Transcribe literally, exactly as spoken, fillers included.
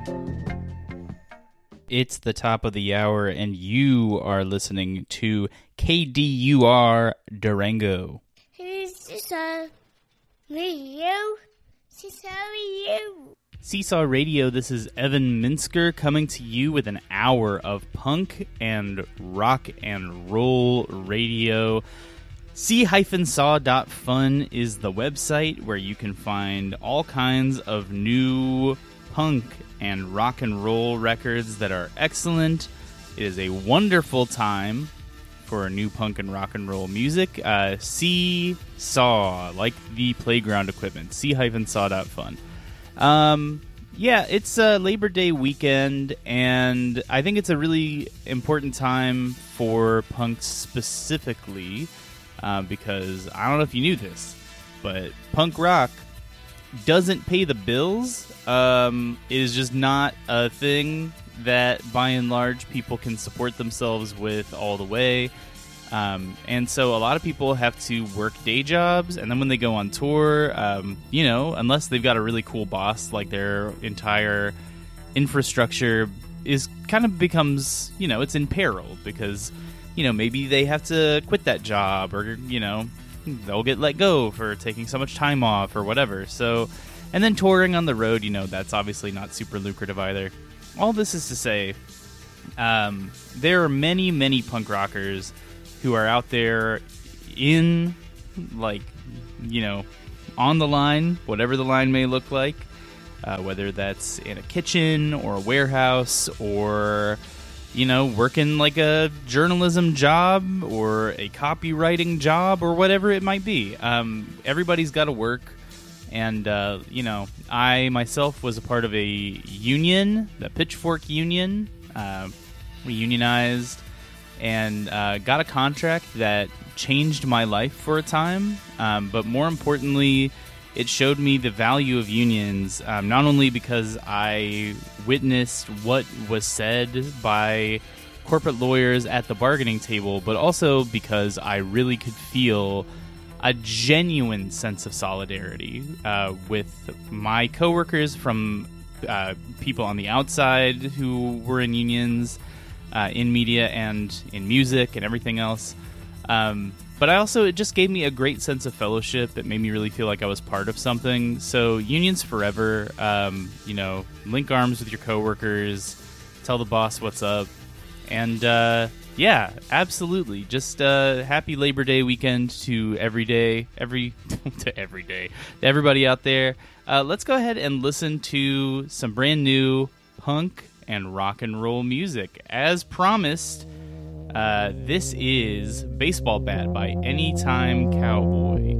It's the top of the hour, and you are listening to K D U R Durango. Who's this, uh, radio? Seesaw Radio. Seesaw Radio, this is Evan Minsker coming to you with an hour of punk and rock and roll radio. C saw dot fun is the website where you can find all kinds of new punk and rock and roll records that are excellent. It is a wonderful time for new punk and rock and roll music. Uh, Seesaw, like the playground equipment, C saw dot fun. Um, yeah, it's uh, Labor Day weekend, and I think it's a really important time for punk specifically, uh, because I don't know if you knew this, but punk rock doesn't pay the bills. Um, it is just not a thing that, by and large, people can support themselves with all the way. Um, and so a lot of people have to work day jobs, and then when they go on tour, um, you know, unless they've got a really cool boss, like their entire infrastructure is kind of becomes, you know, it's in peril because, you know, maybe they have to quit that job, or, you know, they'll get let go for taking so much time off or whatever. So, and then touring on the road, you know, that's obviously not super lucrative either. All this is to say, um, there are many, many punk rockers who are out there in, like, you know, on the line, whatever the line may look like, uh, whether that's in a kitchen or a warehouse or, you know, working like a journalism job or a copywriting job or whatever it might be. Um, everybody's got to work. And, uh, you know, I myself was a part of a union, the Pitchfork Union. Uh, we unionized and uh, got a contract that changed my life for a time. Um, but more importantly, it showed me the value of unions, um, not only because I witnessed what was said by corporate lawyers at the bargaining table, but also because I really could feel a genuine sense of solidarity uh, with my coworkers from uh, people on the outside who were in unions, uh, in media and in music and everything else. Um, But I also, it just gave me a great sense of fellowship. It made me really feel like I was part of something. So unions forever. Um, you know, link arms with your coworkers. Tell the boss what's up. And uh, yeah, absolutely. Just uh, happy Labor Day weekend to every day, every to every day, to everybody out there. Uh, let's go ahead and listen to some brand new punk and rock and roll music, as promised. Uh, this is Baseball Bat by Anytime Cowboy.